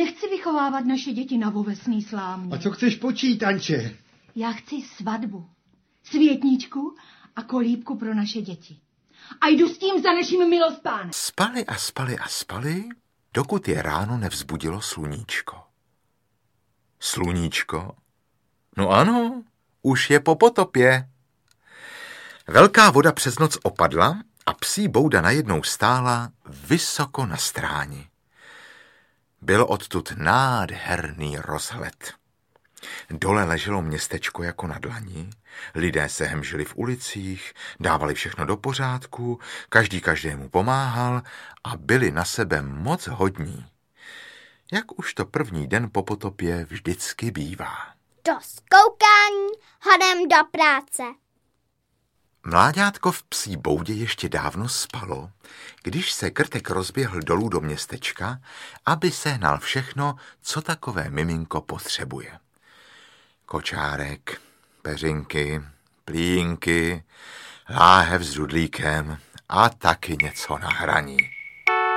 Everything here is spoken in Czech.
nechci vychovávat naše děti na vovesný slámě. A co chceš počít, Anče? Já chci svatbu, světničku a kolíbku pro naše děti. A jdu s tím za naším milostánem. Spali a spali a spali, dokud je ráno nevzbudilo sluníčko. Sluníčko? No ano, už je po potopě. Velká voda přes noc opadla a psí bouda najednou stála vysoko na stráni. Byl odtud nádherný rozhled. Dole leželo městečko jako na dlani, lidé se hemžili v ulicích, dávali všechno do pořádku, každý každému pomáhal a byli na sebe moc hodní. Jak už to první den po potopě vždycky bývá. Dost koukání, hodem do práce. Mláďátko v psí boudě ještě dávno spalo, když se Krtek rozběhl dolů do městečka, aby sehnal všechno, co takové miminko potřebuje. Kočárek, peřinky, plínky, láhev s dudlíkem a taky něco na hraní.